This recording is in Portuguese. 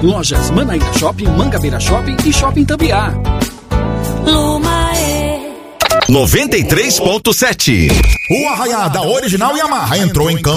Lojas Manaíra Shopping, Mangabeira Shopping e Shopping Tambiá. Lumaê 93.7. O Arraiá da Original Yamaha entrou em campo